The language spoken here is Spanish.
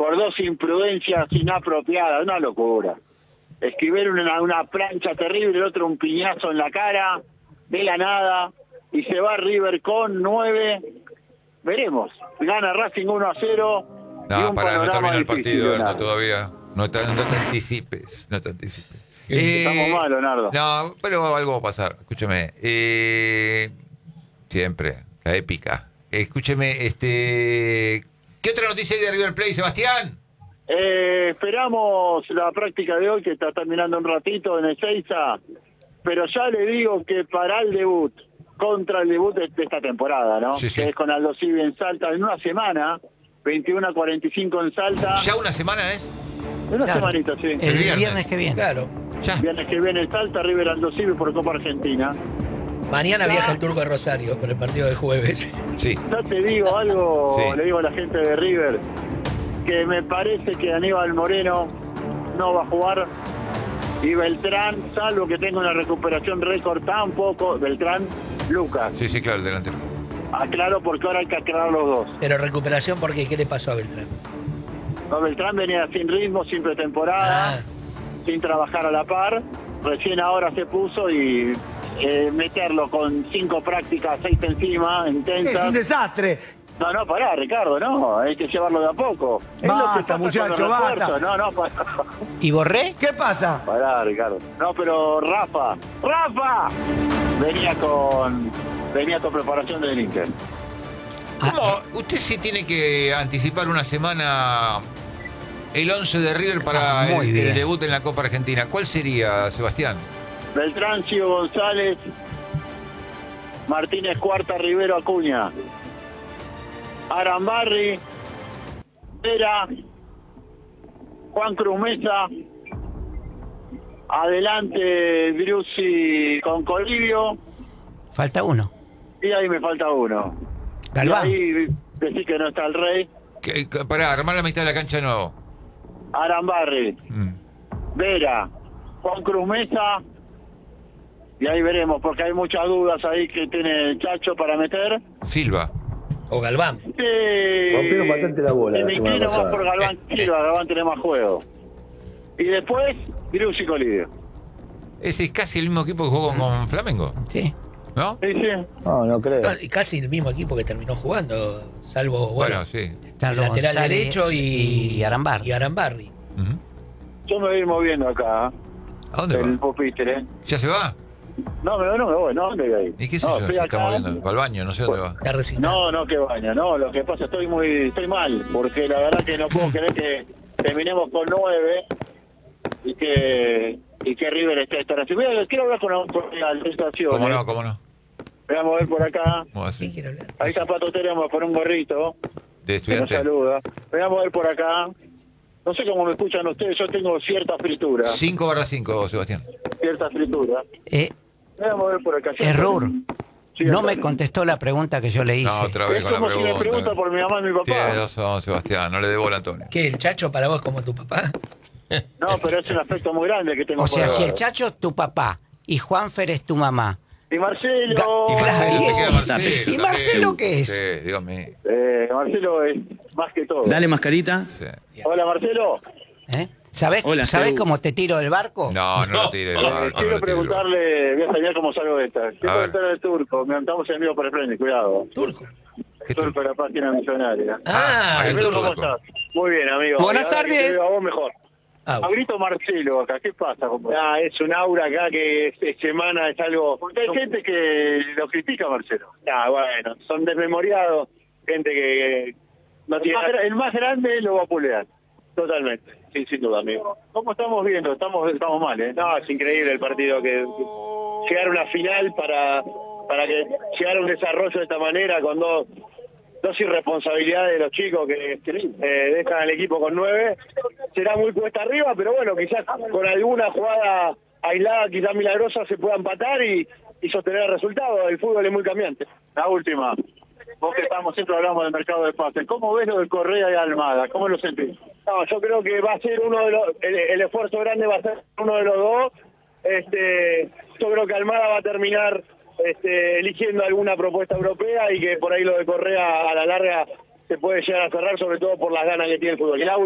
por 2 imprudencias inapropiadas, una locura. Esquivel una plancha terrible, el otro un piñazo en la cara, de la nada, y se va River con 9. Veremos, gana Racing 1-0. No, pará, no termina el partido, Ernesto, todavía. No te anticipes, Estamos mal, Leonardo. No, pero algo va a pasar, escúcheme. Siempre, la épica. Escúcheme, ¿qué otra noticia hay de River Plate, Sebastián? Esperamos la práctica de hoy, que está terminando un ratito en Ezeiza, pero ya le digo que para el debut, contra el debut de esta temporada, ¿no? Sí, sí. Que es con Aldo Civi en Salta, en una semana, 21-45 en Salta. ¿Ya una semana es? Una semanita, sí. El viernes que viene. Claro. Ya. Viernes que viene en Salta, River Aldo Civi por Copa Argentina. Mañana viaja el Turco a Rosario por el partido de jueves. Sí. Ya te digo algo, Sí. le digo a la gente de River, que me parece que Aníbal Moreno no va a jugar, y Beltrán, salvo que tenga una recuperación récord tampoco, Beltrán, Lucas. Sí, claro, el delantero. Aclaro porque ahora hay que aclarar los dos. Pero recuperación, ¿por qué? ¿Qué le pasó a Beltrán? No, Beltrán venía sin ritmo, sin pretemporada, sin trabajar a la par, recién ahora se puso y meterlo con 5 prácticas, 6 encima, intensas. Es un desastre. No, pará, Ricardo, no, hay que llevarlo de a poco. Es lo que Basta, pasa con muchacho, los refuerzos. basta. No, pará. ¿Y Borré? ¿Qué pasa? Pará, Ricardo. No, pero ¡Rafa! Venía con preparación del Inter. ¿Cómo? Usted sí tiene que anticipar una semana el 11 de River para Muy bien. el debut en la Copa Argentina. ¿Cuál sería, Sebastián? Beltrán, Chío González, Martínez Cuarta, Rivero Acuña, Arambarri, Vera, Juan Cruz Mesa, adelante Driussi con Colivio, Falta uno. y ahí me falta uno. Galván. Y ahí decís que no está el Rey. Para armar la mitad de la cancha de nuevo. Arambarri, Vera, Juan Cruz Mesa, y ahí veremos, porque hay muchas dudas ahí que tiene el Chacho para meter. Silva. O Galván. Rompieron bastante la bola Me la semana inclino más pasada. por Galván Silva, Galván tiene más juego. Y después, Driussi Colivio. Ese es casi el mismo equipo que jugó con Flamengo, Sí. ¿no? Sí, sí. No creo. Y casi el mismo equipo que terminó jugando, salvo Bueno, sí. Están el los lateral González derecho y Arambarri. Y Arambarri. Ujú. Yo me voy a ir moviendo acá, ¿A dónde el va? pupitre. ¿Ya se va? No me voy, ¿no? ¿Dónde voy a ir? ¿Y qué sé No, yo? estoy Se acá. está moviendo. Va al baño, no sé dónde va. Está resignado. No, que baña, no, lo que pasa estoy mal, porque la verdad que no puedo creer que terminemos con 9 y que River esté así. Quiero hablar con la administración. ¿Cómo no? ¿Cómo no? Voy a mover por acá. ¿Cómo va a ¿Qué ser? quiere hablar? Ahí está Patotero, vamos a poner un gorrito. ¿De Que nos estudiante? saluda. Voy a mover por acá. No sé cómo me escuchan ustedes, yo tengo cierta fritura. 5/5, Sebastián. Cierta fritura. Voy a mover por acá. Error. Sí, No Antonio. me contestó la pregunta que yo le hice. No, otra vez Es con la como si me pregunta pregunta. por mi mamá y mi papá. Tiene razón, Sebastián. No le dé bola, Antonio. ¿Qué? ¿El Chacho para vos como tu papá? No, pero es un aspecto muy grande que tengo O sea, por si ver. el Chacho es tu papá y Juanfer es tu mamá. Y Marcelo... Claro, Te y queda eso. ¿Y Marcelo qué es? Sí, dígame. Marcelo es más que todo. Dale, mascarita. Sí. Hola, Marcelo. ¿Sabés, Hola, ¿sabés Seu. cómo te tiro del barco? No lo tire. No, no lo Quiero tire. preguntarle, voy a salir como salgo de esta. Quiero A ver. preguntarle al Turco, me andamos en vivo por el frente, cuidado. Turco. ¿Qué Turco de la página millonaria. Ah, el el Turco. Turco. ¿Cómo estás? Muy bien, amigo. Buenas Ahora que te tardes. veo a vos mejor. Ah, bueno. Grito Marcelo acá, ¿qué pasa? Es un aura acá que es semana, es algo... Porque hay gente que lo critica, Marcelo. Bueno, son desmemoriados, gente que no tiene... El más grande lo va a pulear. Totalmente, sí, sin duda, amigo. ¿Cómo estamos viendo? Estamos mal, ¿eh? No, es increíble el partido, que llegar a una final para que llegar a un desarrollo de esta manera con dos irresponsabilidades de los chicos que dejan al equipo con 9, será muy cuesta arriba, pero bueno, quizás con alguna jugada aislada, quizás milagrosa, se pueda empatar y sostener el resultado. El fútbol es muy cambiante. La última, vos que siempre hablamos del mercado de pases, ¿cómo ves lo de Correa y Almada? ¿Cómo lo sentís? No, yo creo que va a ser uno de los, el esfuerzo grande va a ser uno de los dos. Yo creo que Almada va a terminar eligiendo alguna propuesta europea y que por ahí lo de Correa a la larga se puede llegar a cerrar, sobre todo por las ganas que tiene el fútbol.